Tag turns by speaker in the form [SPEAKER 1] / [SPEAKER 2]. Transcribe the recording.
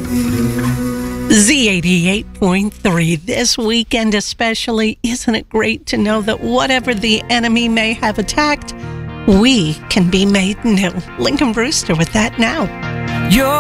[SPEAKER 1] Z88.3 this weekend especially. Isn't it great to know that whatever the enemy may have attacked, we can be made new? Lincoln Brewster with that now.